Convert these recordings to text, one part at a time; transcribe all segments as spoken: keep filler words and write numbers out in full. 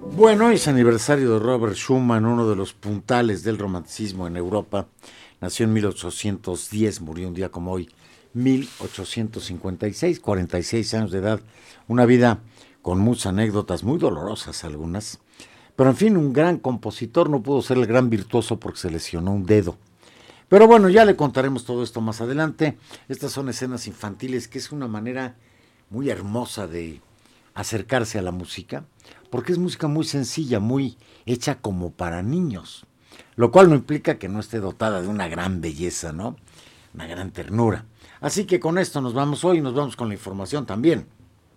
Bueno, es aniversario de Robert Schumann, uno de los puntales del romanticismo en Europa. Nació en mil ochocientos diez, murió un día como hoy, mil ochocientos cincuenta y seis, cuarenta y seis años de edad. Una vida con muchas anécdotas, muy dolorosas algunas. Pero en fin, un gran compositor, no pudo ser el gran virtuoso porque se lesionó un dedo. Pero bueno, ya le contaremos todo esto más adelante. Estas son escenas infantiles, que es una manera muy hermosa de acercarse a la música, porque es música muy sencilla, muy hecha como para niños, lo cual no implica que no esté dotada de una gran belleza, ¿no? Una gran ternura. Así que con esto nos vamos hoy y nos vamos con la información también.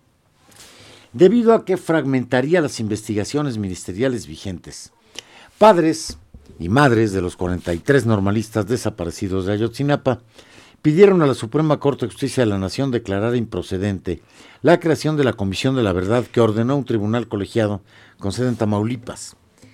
Debido a que fragmentaría las investigaciones ministeriales vigentes, padres y madres de los cuarenta y tres normalistas desaparecidos de Ayotzinapa pidieron a la Suprema Corte de Justicia de la Nación declarar improcedente la creación de la Comisión de la Verdad que ordenó un tribunal colegiado con sede en Tamaulipas.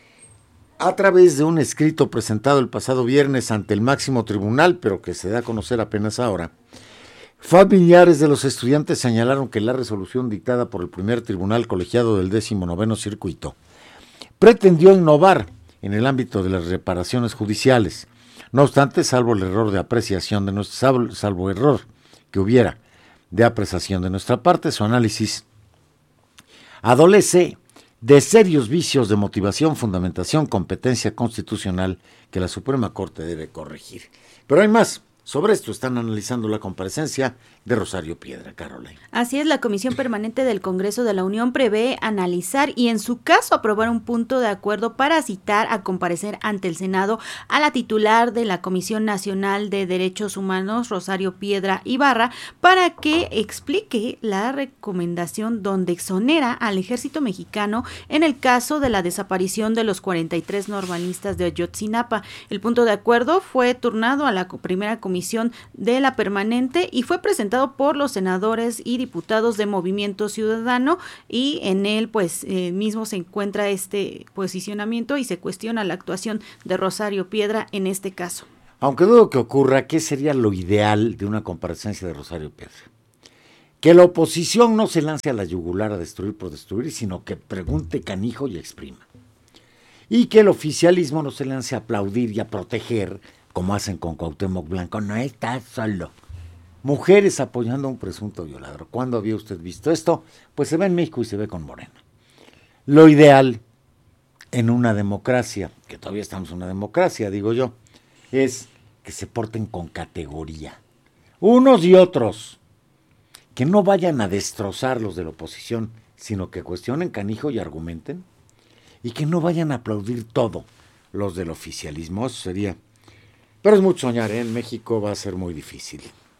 A través de un escrito presentado el pasado viernes ante el máximo tribunal, pero que se da a conocer apenas ahora, familiares de los estudiantes señalaron que la resolución dictada por el primer tribunal colegiado del décimo noveno circuito pretendió innovar en el ámbito de las reparaciones judiciales. No obstante, salvo el error de apreciación de nuestra, salvo, salvo error que hubiera de apreciación de nuestra parte, su análisis adolece de serios vicios de motivación, fundamentación, competencia constitucional que la Suprema Corte debe corregir. Pero hay más. Sobre esto están analizando la comparecencia de Rosario Piedra, Caroline. Así es, la Comisión Permanente del Congreso de la Unión prevé analizar y en su caso aprobar un punto de acuerdo para citar a comparecer ante el Senado a la titular de la Comisión Nacional de Derechos Humanos, Rosario Piedra Ibarra, para que explique la recomendación donde exonera al Ejército Mexicano en el caso de la desaparición de los cuarenta y tres normalistas de Ayotzinapa. El punto de acuerdo fue turnado a la primera comisión de la permanente y fue presentado por los senadores y diputados de Movimiento Ciudadano, y en él pues eh, mismo se encuentra este posicionamiento y se cuestiona la actuación de Rosario Piedra en este caso. Aunque dudo que ocurra, ¿qué sería lo ideal de una comparecencia de Rosario Piedra? Que la oposición no se lance a la yugular a destruir por destruir, sino que pregunte canijo y exprima. Y que el oficialismo no se lance a aplaudir y a proteger, como hacen con Cuauhtémoc Blanco. No está solo. Mujeres apoyando a un presunto violador. ¿Cuándo había usted visto esto? Pues se ve en México y se ve con Morena. Lo ideal en una democracia, que todavía estamos en una democracia, digo yo, es que se porten con categoría. Unos y otros. Que no vayan a destrozar los de la oposición, sino que cuestionen canijo y argumenten. Y que no vayan a aplaudir todo los del oficialismo. Eso sería... Pero es mucho soñar, ¿eh? En México va a ser muy difícil.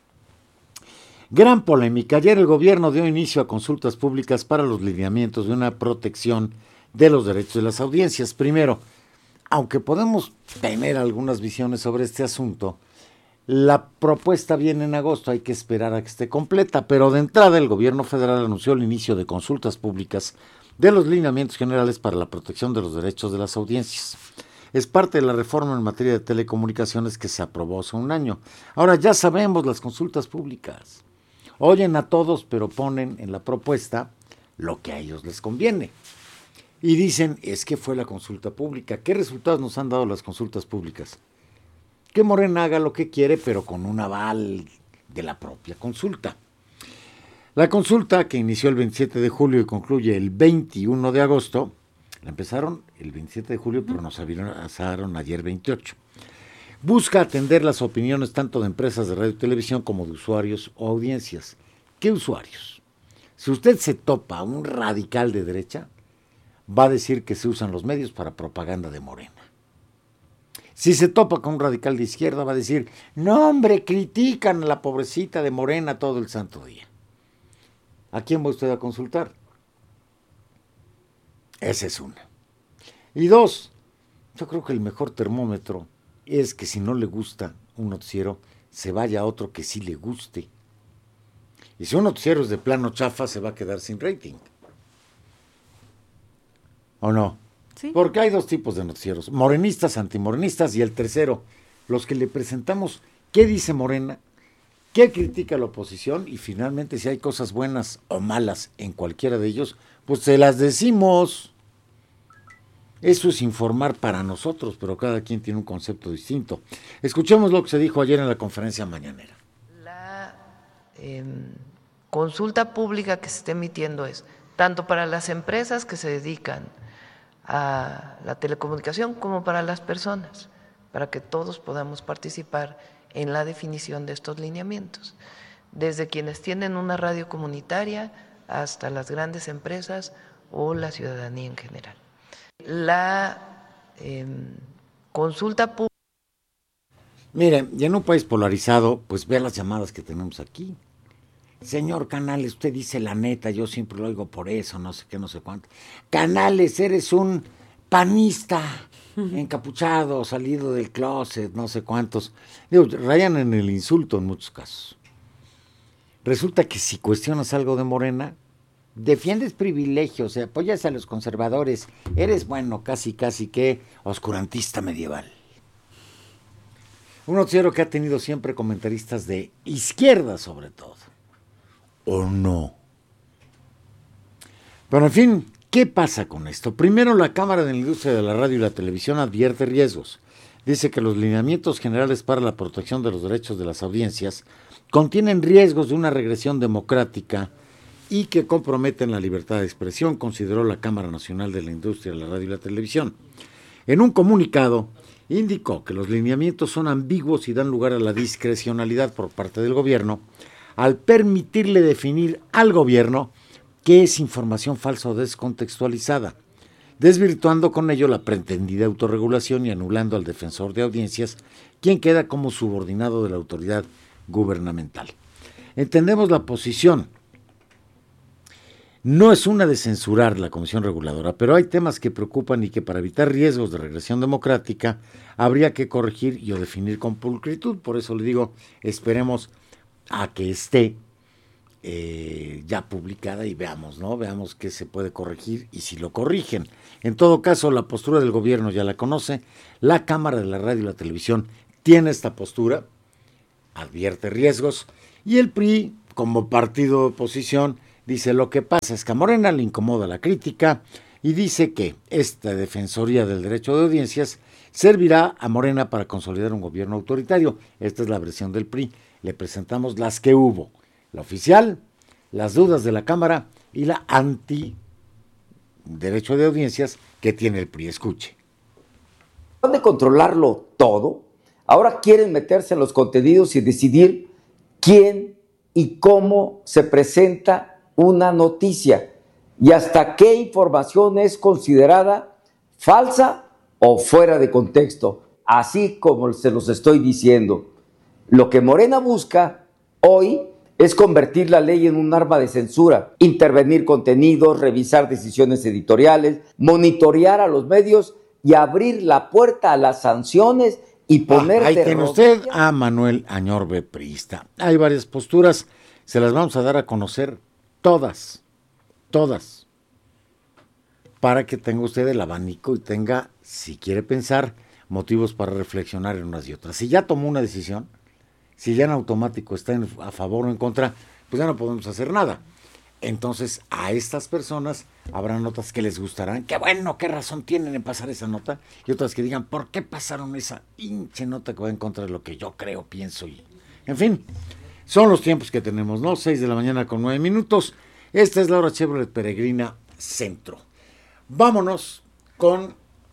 Gran polémica. Ayer el gobierno dio inicio a consultas públicas para los lineamientos de una protección de los derechos de las audiencias. Primero, aunque podemos tener algunas visiones sobre este asunto, la propuesta viene en agosto, hay que esperar a que esté completa, pero de entrada el gobierno federal anunció el inicio de consultas públicas de los lineamientos generales para la protección de los derechos de las audiencias. Es parte de la reforma en materia de telecomunicaciones que se aprobó hace un año. Ahora ya sabemos las consultas públicas. Oyen a todos, pero ponen en la propuesta lo que a ellos les conviene. Y dicen, es que fue la consulta pública. ¿Qué resultados nos han dado las consultas públicas? Que Morena haga lo que quiere, pero con un aval de la propia consulta. La consulta, que inició el veintisiete de julio y concluye el veintiuno de agosto, la empezaron el veintisiete de julio, pero nos avisaron ayer veintiocho. Busca atender las opiniones tanto de empresas de radio y televisión como de usuarios o audiencias. ¿Qué usuarios? Si usted se topa a un radical de derecha, va a decir que se usan los medios para propaganda de Morena. Si se topa con un radical de izquierda, va a decir, no hombre, critican a la pobrecita de Morena todo el santo día. ¿A quién va usted a consultar? Esa es una. Y dos, yo creo que el mejor termómetro es que si no le gusta un noticiero, se vaya a otro que sí le guste. Y si un noticiero es de plano chafa, se va a quedar sin rating. ¿O no? Sí. Porque hay dos tipos de noticieros, morenistas, antimorenistas, y el tercero, los que le presentamos qué dice Morena, qué critica la oposición, y finalmente si hay cosas buenas o malas en cualquiera de ellos, pues se las decimos. Eso es informar para nosotros, pero cada quien tiene un concepto distinto. Escuchemos lo que se dijo ayer en la conferencia mañanera. La eh, consulta pública que se está emitiendo es tanto para las empresas que se dedican a la telecomunicación como para las personas, para que todos podamos participar en la definición de estos lineamientos, desde quienes tienen una radio comunitaria hasta las grandes empresas o la ciudadanía en general. La eh, consulta pública. Mire, y en un país polarizado, pues vea las llamadas que tenemos aquí. Señor Canales, usted dice la neta, yo siempre lo oigo por eso, no sé qué, no sé cuánto. Canales, eres un panista encapuchado, salido del closet, no sé cuántos. Digo, rayan en el insulto en muchos casos. Resulta que si cuestionas algo de Morena, defiendes privilegios, apoyas a los conservadores, eres, bueno, casi, casi que oscurantista medieval. Un noticiero que ha tenido siempre comentaristas de izquierda, sobre todo. ¿O no? Pero en fin, ¿qué pasa con esto? Primero, la Cámara de la Industria de la Radio y la Televisión advierte riesgos. Dice que los lineamientos generales para la protección de los derechos de las audiencias contienen riesgos de una regresión democrática y que comprometen la libertad de expresión, consideró la Cámara Nacional de la Industria de la Radio y la Televisión. En un comunicado, indicó que los lineamientos son ambiguos y dan lugar a la discrecionalidad por parte del gobierno al permitirle definir al gobierno qué es información falsa o descontextualizada, desvirtuando con ello la pretendida autorregulación y anulando al defensor de audiencias, quien queda como subordinado de la autoridad gubernamental. Entendemos la posición. No es una de censurar la Comisión Reguladora, pero hay temas que preocupan y que para evitar riesgos de regresión democrática habría que corregir y o definir con pulcritud. Por eso le digo, esperemos a que esté eh, ya publicada y veamos, ¿no? Veamos qué se puede corregir y si lo corrigen. En todo caso, la postura del gobierno ya la conoce. La Cámara de la Radio y la Televisión tiene esta postura, advierte riesgos, y el P R I, como partido de oposición, dice lo que pasa es que a Morena le incomoda la crítica y dice que esta Defensoría del Derecho de Audiencias servirá a Morena para consolidar un gobierno autoritario. Esta es la versión del P R I. Le presentamos las que hubo, la oficial, las dudas de la Cámara y la anti-derecho de audiencias que tiene el P R I. Escuche. De controlarlo todo, ahora quieren meterse en los contenidos y decidir quién y cómo se presenta una noticia y hasta qué información es considerada falsa o fuera de contexto, así como se los estoy diciendo. Lo que Morena busca hoy es convertir la ley en un arma de censura, intervenir contenidos, revisar decisiones editoriales, monitorear a los medios y abrir la puerta a las sanciones y poner ah, ahí de tiene rodillas. usted a Manuel Añorbe, priista. Hay varias posturas, se las vamos a dar a conocer todas, todas, para que tenga usted el abanico y tenga, si quiere pensar, motivos para reflexionar en unas y otras. Si ya tomó una decisión, si ya en automático está en, a favor o en contra, pues ya no podemos hacer nada. Entonces, a estas personas habrá notas que les gustarán, qué bueno, qué razón tienen en pasar esa nota, y otras que digan, ¿por qué pasaron esa hinche nota que va en contra de lo que yo creo, pienso? Y, en fin, son los tiempos que tenemos, ¿no? seis de la mañana con nueve minutos. Esta es la hora Chevrolet Peregrina Centro. Vámonos con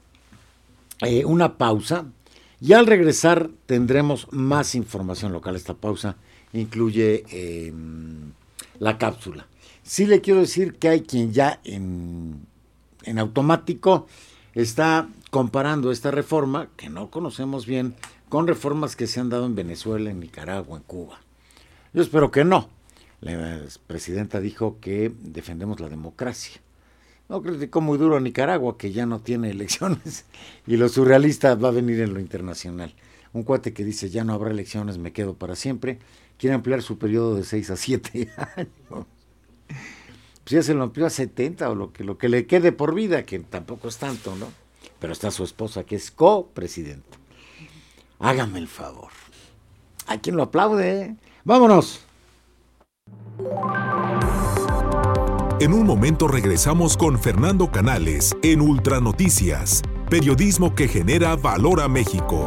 eh, una pausa. Y al regresar tendremos más información local. Esta pausa incluye eh, la cápsula. Sí le quiero decir que hay quien ya en, en automático está comparando esta reforma, que no conocemos bien, con reformas que se han dado en Venezuela, en Nicaragua, en Cuba. Yo espero que no. La presidenta dijo que defendemos la democracia. No criticó muy duro a Nicaragua, que ya no tiene elecciones, y lo surrealista va a venir en lo internacional. Un cuate que dice, ya no habrá elecciones, me quedo para siempre, quiere ampliar su periodo de seis a siete años. Pues ya se lo amplió a setenta, o lo que, lo que le quede por vida, que tampoco es tanto, ¿no? Pero está su esposa, que es copresidenta. Hágame el favor. Hay quien lo aplaude, ¿eh? ¡Vámonos! En un momento regresamos con Fernando Canales en Ultranoticias, periodismo que genera valor a México.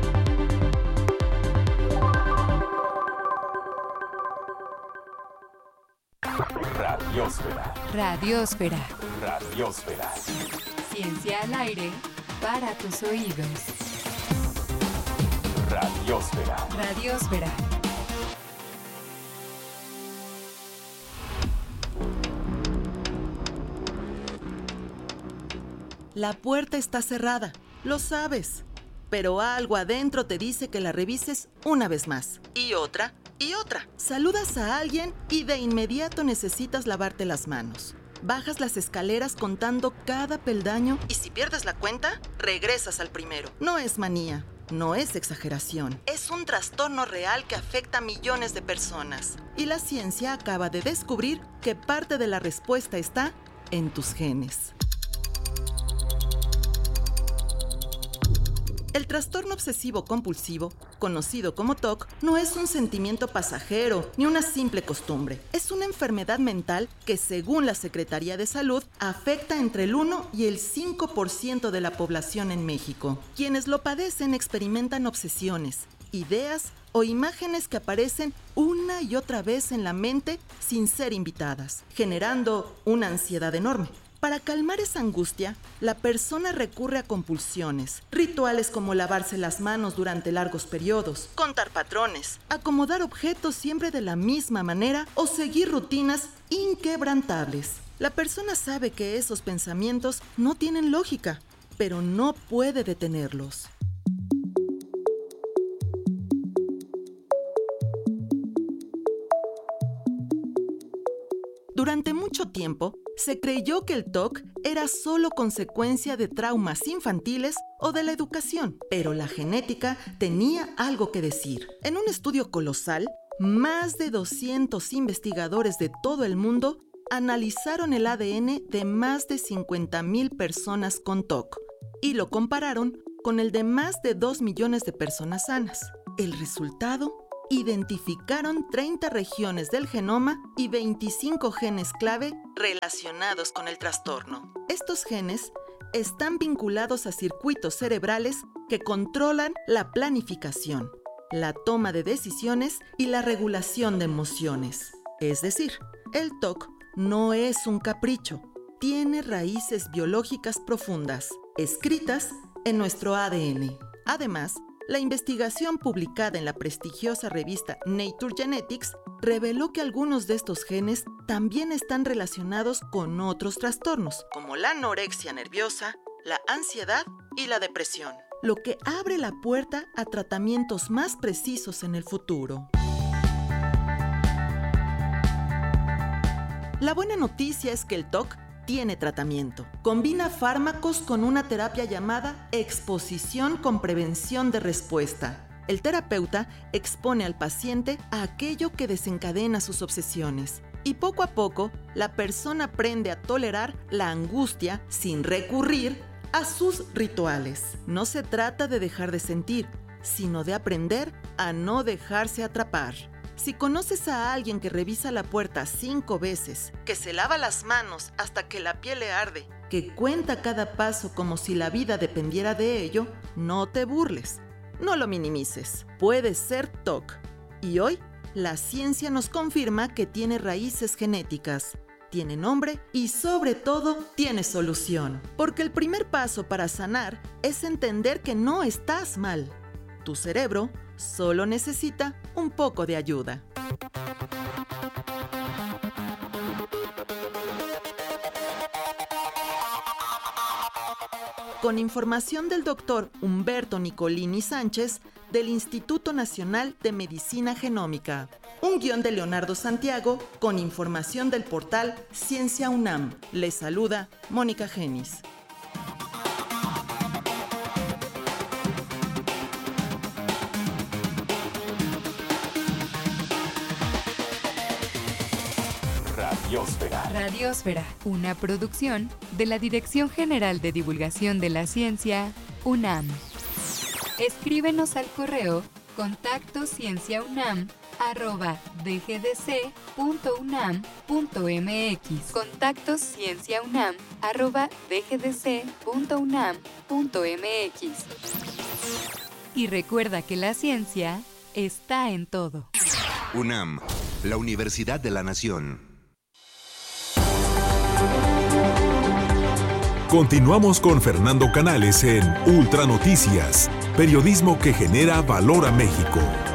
Radiosfera. Radiosfera. Radiosfera. Ciencia al aire para tus oídos. Radiosfera. Radiosfera. La puerta está cerrada, lo sabes, pero algo adentro te dice que la revises una vez más, y otra, y otra. Saludas a alguien y de inmediato necesitas lavarte las manos. Bajas las escaleras contando cada peldaño y si pierdes la cuenta, regresas al primero. No es manía, no es exageración. Es un trastorno real que afecta a millones de personas. Y la ciencia acaba de descubrir que parte de la respuesta está en tus genes. El trastorno obsesivo-compulsivo, conocido como T O C, no es un sentimiento pasajero ni una simple costumbre. Es una enfermedad mental que, según la Secretaría de Salud, afecta entre el uno y el cinco por ciento de la población en México. Quienes lo padecen experimentan obsesiones, ideas o imágenes que aparecen una y otra vez en la mente sin ser invitadas, generando una ansiedad enorme. Para calmar esa angustia, la persona recurre a compulsiones, rituales como lavarse las manos durante largos periodos, contar patrones, acomodar objetos siempre de la misma manera o seguir rutinas inquebrantables. La persona sabe que esos pensamientos no tienen lógica, pero no puede detenerlos. Durante mucho tiempo, se creyó que el T O C era solo consecuencia de traumas infantiles o de la educación, pero la genética tenía algo que decir. En un estudio colosal, más de doscientos investigadores de todo el mundo analizaron el A D N de más de cincuenta mil personas con T O C y lo compararon con el de más de dos millones de personas sanas. El resultado: identificaron treinta regiones del genoma y veinticinco genes clave relacionados con el trastorno. Estos genes están vinculados a circuitos cerebrales que controlan la planificación, la toma de decisiones y la regulación de emociones. Es decir, el T O C no es un capricho, tiene raíces biológicas profundas, escritas en nuestro A D N. Además, la investigación publicada en la prestigiosa revista Nature Genetics reveló que algunos de estos genes también están relacionados con otros trastornos, como la anorexia nerviosa, la ansiedad y la depresión, lo que abre la puerta a tratamientos más precisos en el futuro. La buena noticia es que el T O C tiene tratamiento. Combina fármacos con una terapia llamada exposición con prevención de respuesta. El terapeuta expone al paciente a aquello que desencadena sus obsesiones y poco a poco la persona aprende a tolerar la angustia sin recurrir a sus rituales. No se trata de dejar de sentir, sino de aprender a no dejarse atrapar. Si conoces a alguien que revisa la puerta cinco veces, que se lava las manos hasta que la piel le arde, que cuenta cada paso como si la vida dependiera de ello, no te burles, no lo minimices. Puede ser T O C. Y hoy, la ciencia nos confirma que tiene raíces genéticas, tiene nombre y sobre todo tiene solución. Porque el primer paso para sanar es entender que no estás mal. Tu cerebro solo necesita un poco de ayuda. Con información del doctor Humberto Nicolini Sánchez del Instituto Nacional de Medicina Genómica. Un guión de Leonardo Santiago con información del portal Ciencia UNAM. Les saluda Mónica Genis. Radiosfera. Radiosfera, una producción de la Dirección General de Divulgación de la Ciencia, UNAM. Escríbenos al correo contacto cienciaunam arroba dgdc.unam.mx. Contactos cienciaunam arroba dgdc.unam.mx. Y recuerda que la ciencia está en todo. UNAM, la Universidad de la Nación. Continuamos con Fernando Canales en Ultra Noticias, periodismo que genera valor a México.